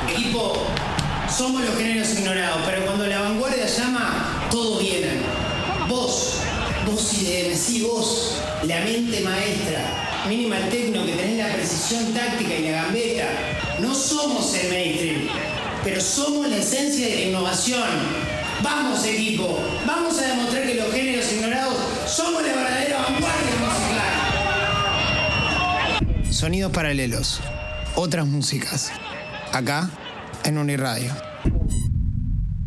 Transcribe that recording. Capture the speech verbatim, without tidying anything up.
Equipo, somos los géneros ignorados, pero cuando la vanguardia llama, todos vienen. Vos, vos I D M, sí, vos, la mente maestra, Minimal Techno, que tenés la precisión táctica y la gambeta. No somos el mainstream, pero somos la esencia de la innovación. Vamos, equipo, vamos a demostrar que los géneros ignorados somos la verdadera vanguardia musical. Sonidos paralelos, otras músicas, acá en Uniradio.